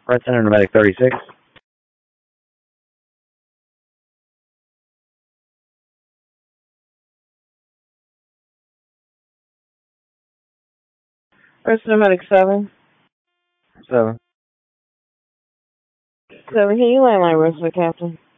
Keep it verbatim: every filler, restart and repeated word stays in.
Red Center, Nomadic thirty-six. Red Center, Nomadic seven. seven. seven, can you land line rest of the captain?